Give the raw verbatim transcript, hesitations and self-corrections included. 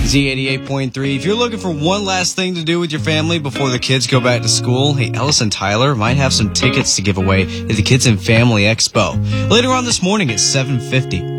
Z eighty-eight point three. If you're looking for one last thing to do with your family before the kids go back to school, hey, Ellis and Tyler might have some tickets to give away at the Kids and Family Expo. Later on this morning at seven fifty.